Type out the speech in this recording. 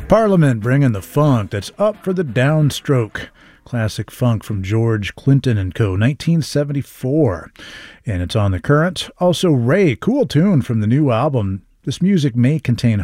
Parliament bringing the funk that's up for the downstroke. Classic funk from George Clinton and Co., 1974. And it's on The Current. Also, Ray, cool tune from the new album. This music may contain